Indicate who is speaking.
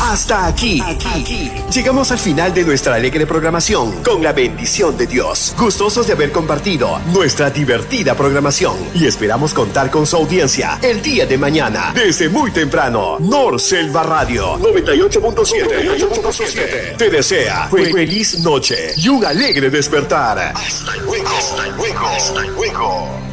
Speaker 1: Hasta aquí. Llegamos al final de nuestra alegre programación con la bendición de Dios. Gustosos de haber compartido nuestra divertida programación y esperamos contar con su audiencia el día de mañana desde muy temprano. Norselva Radio 98.7 te desea feliz noche y un alegre despertar. Hasta luego.